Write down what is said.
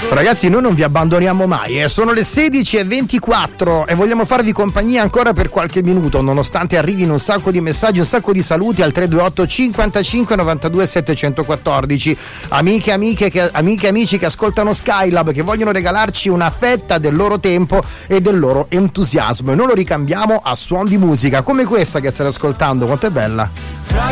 Ragazzi, noi non vi abbandoniamo mai, sono le 16:24 e vogliamo farvi compagnia ancora per qualche minuto, nonostante arrivino un sacco di messaggi, un sacco di saluti al 328 55 92 714. Amiche e amici che ascoltano Skylab, che vogliono regalarci una fetta del loro tempo e del loro entusiasmo, e noi lo ricambiamo a suon di musica come questa che state ascoltando. Quanto è bella! Fra